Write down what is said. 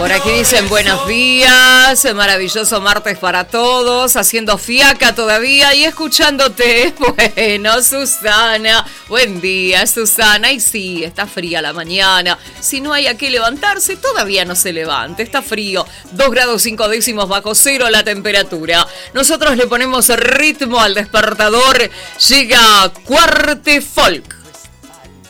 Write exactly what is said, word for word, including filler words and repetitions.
Por aquí dicen buenos días, maravilloso martes para todos, haciendo fiaca todavía y escuchándote. Bueno, Susana, buen día, Susana. Y sí, está fría la mañana. Si no hay a qué levantarse, todavía no se levante. Está frío, dos grados cinco décimos bajo cero la temperatura. Nosotros le ponemos ritmo al despertador. Llega Cuarte Folk.